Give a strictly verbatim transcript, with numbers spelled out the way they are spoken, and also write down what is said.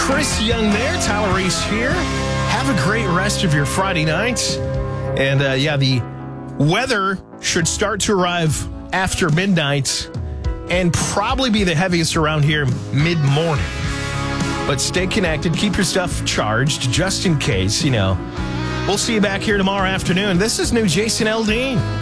Chris Young there, Tyler Reese here. Have a great rest of your Friday night. And uh, yeah, the weather should start to arrive after midnight and probably be the heaviest around here mid-morning. But stay connected, keep your stuff charged just in case, you know. We'll see you back here tomorrow afternoon. This is new Jason Aldean.